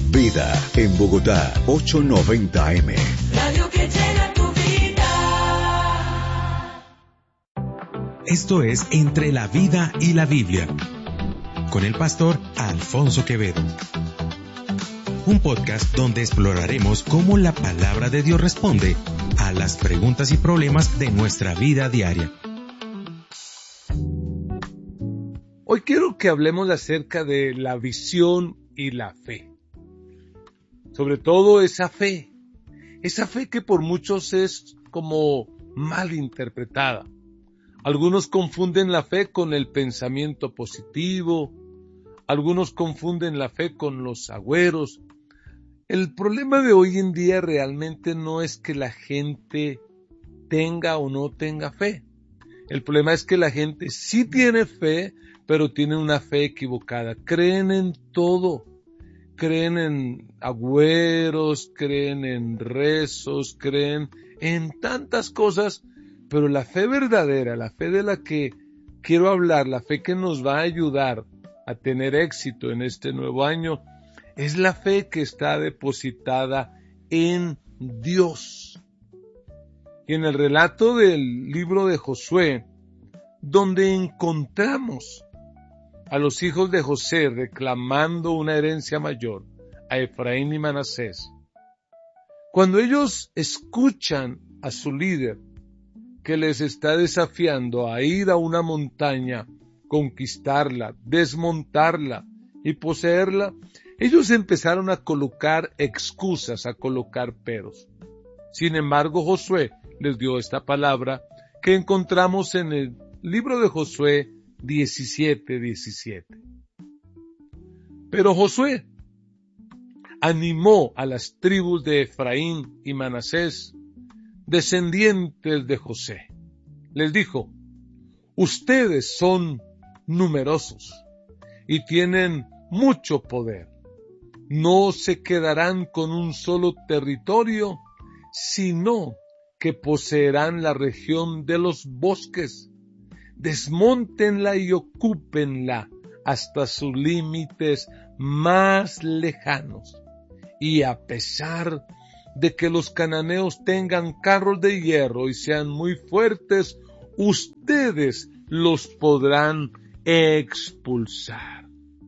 Vida en Bogotá, 890 AM. Radio que llena tu vida. Esto es Entre la Vida y la Biblia, con el pastor Alfonso Quevedo. Un podcast donde exploraremos cómo la palabra de Dios responde a las preguntas y problemas de nuestra vida diaria. Hoy quiero que hablemos acerca de la visión y la fe. Sobre todo esa fe que por muchos es como mal interpretada. Algunos confunden la fe con el pensamiento positivo, algunos confunden la fe con los agüeros. El problema de hoy en día realmente no es que la gente tenga o no tenga fe. El problema es que la gente sí tiene fe, pero tiene una fe equivocada. Creen en todo. Creen en agüeros, creen en rezos, creen en tantas cosas, pero la fe verdadera, la fe de la que quiero hablar, la fe que nos va a ayudar a tener éxito en este nuevo año, es la fe que está depositada en Dios. Y en el relato del libro de Josué, donde encontramos a los hijos de José reclamando una herencia mayor a Efraín y Manasés, cuando ellos escuchan a su líder que les está desafiando a ir a una montaña, conquistarla, desmontarla y poseerla, ellos empezaron a colocar excusas, a colocar peros. Sin embargo, Josué les dio esta palabra que encontramos en el libro de Josué 17:17. Pero Josué animó a las tribus de Efraín y Manasés, descendientes de José. Les dijo: ustedes son numerosos y tienen mucho poder. No se quedarán con un solo territorio, sino que poseerán la región de los bosques. Desmóntenla y ocúpenla hasta sus límites más lejanos. Y a pesar de que los cananeos tengan carros de hierro y sean muy fuertes, ustedes los podrán expulsar.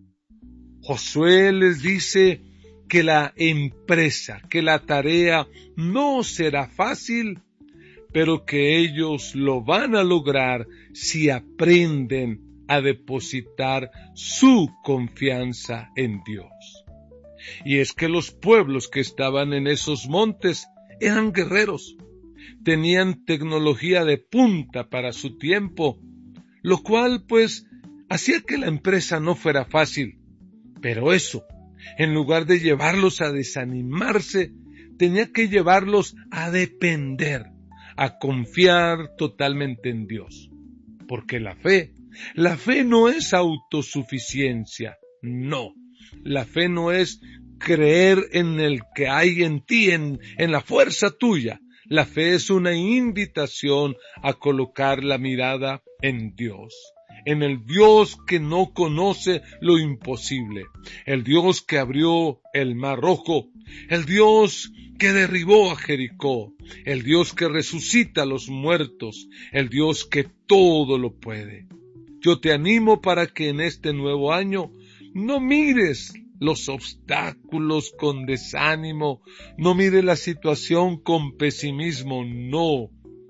Josué les dice que la empresa, que la tarea no será fácil, pero que ellos lo van a lograr si aprenden a depositar su confianza en Dios. Y es que los pueblos que estaban en esos montes eran guerreros, tenían tecnología de punta para su tiempo, lo cual pues hacía que la empresa no fuera fácil. Pero eso, en lugar de llevarlos a desanimarse, tenía que llevarlos a depender, a confiar totalmente en Dios. Porque la fe no es autosuficiencia, no. La fe no es creer en el que hay en ti, en la fuerza tuya. La fe es una invitación a colocar la mirada en Dios. En el Dios que no conoce lo imposible, el Dios que abrió el Mar Rojo, el Dios que derribó a Jericó, el Dios que resucita a los muertos, el Dios que todo lo puede. Yo te animo para que en este nuevo año no mires los obstáculos con desánimo, no mires la situación con pesimismo, no.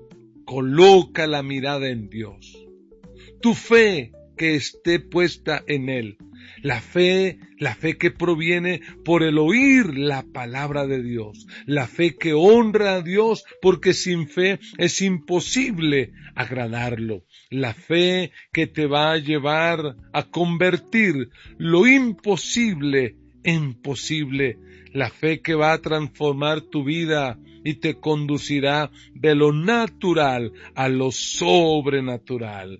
Coloca la mirada en Dios. Tu fe que esté puesta en Él. La fe que proviene por el oír la palabra de Dios. La fe que honra a Dios, porque sin fe es imposible agradarlo. La fe que te va a llevar a convertir lo imposible en posible. La fe que va a transformar tu vida y te conducirá de lo natural a lo sobrenatural.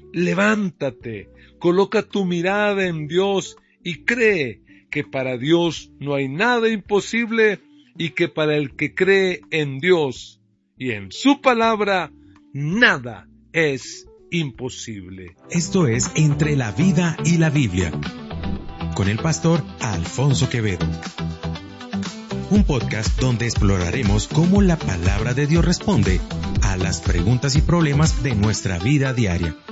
Levántate, coloca tu mirada en Dios y cree que para Dios no hay nada imposible y que para el que cree en Dios y en su palabra, nada es imposible. Esto es Entre la Vida y la Biblia, con el pastor Alfonso Quevedo. un podcast donde exploraremos cómo la palabra de Dios responde a las preguntas y problemas de nuestra vida diaria.